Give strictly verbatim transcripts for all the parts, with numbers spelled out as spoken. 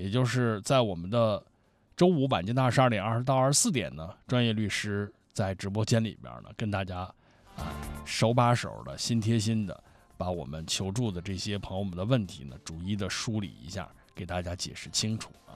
也就是在我们的周五晚间的二十二点二十到二十四点呢，专业律师在直播间里边呢，跟大家啊手把手的、心贴心的，把我们求助的这些朋友们的问题呢，逐一的梳理一下，给大家解释清楚啊。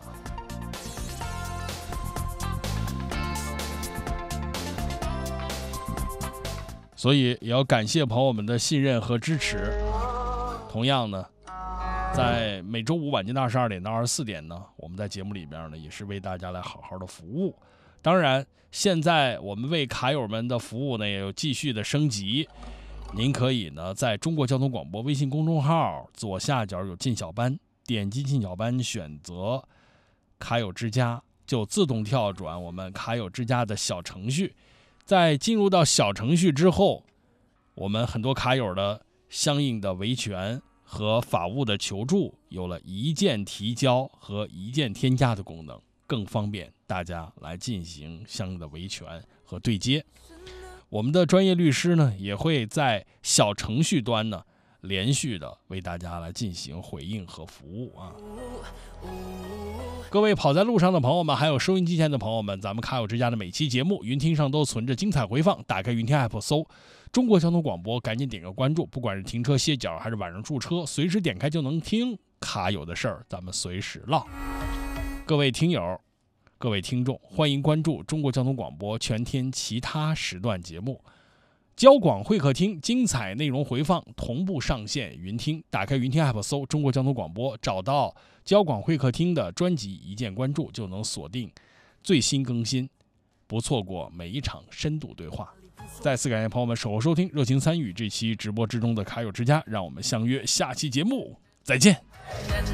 所以也要感谢朋友们的信任和支持。同样呢，在每周五晚间的二十二点到二十四点呢，我们在节目里边呢，也是为大家来好好的服务。当然，现在我们为卡友们的服务呢，也有继续的升级。您可以呢，在中国交通广播微信公众号左下角有进小班，点击进小班，选择卡友之家，就自动跳转我们卡友之家的小程序。在进入到小程序之后，我们很多卡友的相应的维权和法务的求助有了一键提交和一键添加的功能，更方便大家来进行相应的维权和对接。我们的专业律师呢，也会在小程序端呢连续的为大家来进行回应和服务啊。各位跑在路上的朋友们，还有收音机前的朋友们，咱们卡友之家的每期节目云听上都存着精彩回放，打开云听 app 搜中国交通广播，赶紧点个关注，不管是停车歇脚还是晚上驻车，随时点开就能听卡友的事儿，咱们随时唠。各位听友，各位听众，欢迎关注中国交通广播全天其他时段节目，交广会客厅精彩内容回放同步上线云听，打开云听 app 搜中国交通广播，找到交广会客厅的专辑，一键关注就能锁定最新更新，不错过每一场深度对话。再次感谢朋友们守候收听，热情参与这期直播之中的卡友之家，让我们相约下期节目再见。